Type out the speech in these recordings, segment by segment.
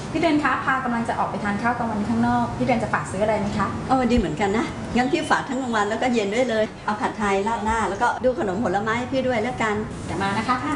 พี่เดือนคะพากำลังจะออกไปทานข้าวกลางวันข้างนอกพี่เดือนจะฝากซื้ออะไรไหมคะดีเหมือนกันนะงั้นพี่ฝากทั้งกลางวันแล้วก็เย็นด้วยเลยเอาผัดไทยราดหน้าแล้วก็ดูขนมผลไม้ให้พี่ด้วยแล้วกันเดี๋ยวมานะคะค่ะ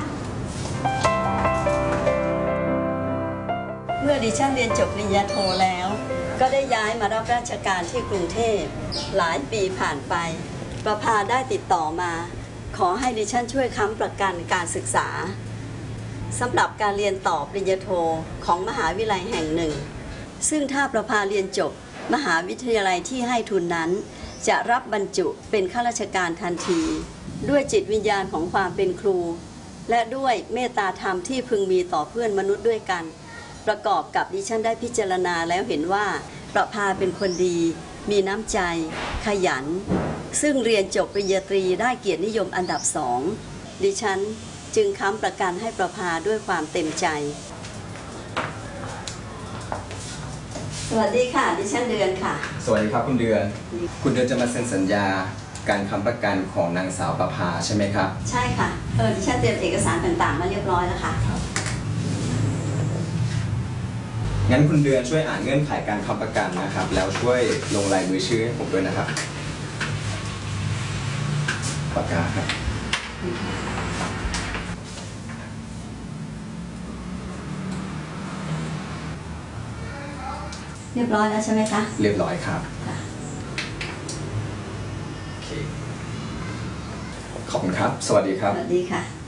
เมื่อดิฉันเรียนจบปริญญาโทแล้วก็ได้ย้ายมารับราชการที่กรุงเทพหลายปีผ่านไปประภาได้ติดต่อมาขอให้ดิฉันช่วยค้ำประกันการศึกษาสำหรับการเรียนต่อปริญญาโทของมหาวิทยาลัยแห่งหนึ่งซึ่งถ้าประภาเรียนจบมหาวิทยาลัยที่ให้ทุนนั้นจะรับบรรจุเป็นข้าราชการทันทีด้วยจิตวิญญาณของความเป็นครูและด้วยเมตตาธรรมที่พึงมีต่อเพื่อนมนุษย์ด้วยกันประกอบกับดิฉันได้พิจารณาแล้วเห็นว่าประภาเป็นคนดีมีน้ำใจขยันซึ่งเรียนจบปริญญาตรีได้เกียรตินิยมอันดับ2ดิฉันจึงค้ำประกันให้ประภาด้วยความเต็มใจสวัสดีค่ะดิฉันเดือนค่ะสวัสดีครับคุณเดือนจะมาเซ็นสัญญาการค้ำประกันของนางสาวประภาใช่ไหมครับใช่ค่ะดิฉันเตรียมเอกสารต่างๆมาเรียบร้อยแล้วค่ะงั้นคุณเดือนช่วยอ่านเงื่อนไขการค้ำประกันนะครับแล้วช่วยลงลายมือชื่อให้ผมด้วยนะครับปากกาครับเรียบร้อยแล้วใช่ไหมคะเรียบร้อยครับโอเคขอบคุณครับสวัสดีครับสวัสดีค่ะ